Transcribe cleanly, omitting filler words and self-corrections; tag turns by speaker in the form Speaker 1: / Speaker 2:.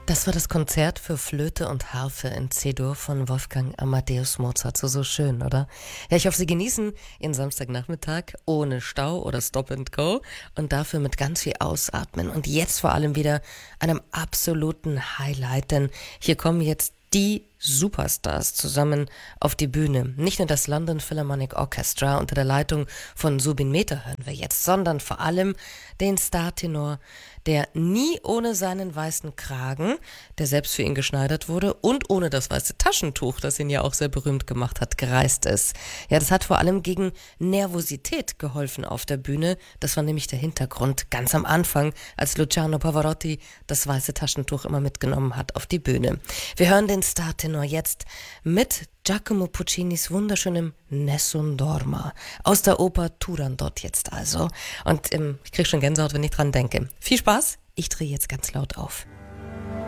Speaker 1: Das war das Konzert für Flöte und Harfe in C-Dur von Wolfgang Amadeus Mozart. So schön, oder? Ja, ich hoffe, Sie genießen Ihren Samstagnachmittag ohne Stau oder Stop and Go und dafür mit ganz viel Ausatmen. Und jetzt vor allem wieder einem absoluten Highlight, denn hier kommen jetzt die Superstars zusammen auf die Bühne. Nicht nur das London Philharmonic Orchestra unter der Leitung von Zubin Mehta hören wir jetzt, sondern vor allem den Startenor, der nie ohne seinen weißen Kragen, der selbst für ihn geschneidert wurde, und ohne das weiße Taschentuch, das ihn ja auch sehr berühmt gemacht hat, gereist ist. Ja, das hat vor allem gegen Nervosität geholfen auf der Bühne. Das war nämlich der Hintergrund ganz am Anfang, als Luciano Pavarotti das weiße Taschentuch immer mitgenommen hat auf die Bühne. Wir hören den Startenor jetzt mit Giacomo Puccinis wunderschönem Nessun Dorma aus der Oper Turandot jetzt also. Und ich kriege schon Gänsehaut, wenn ich dran denke. Viel Spaß, ich drehe jetzt ganz laut auf.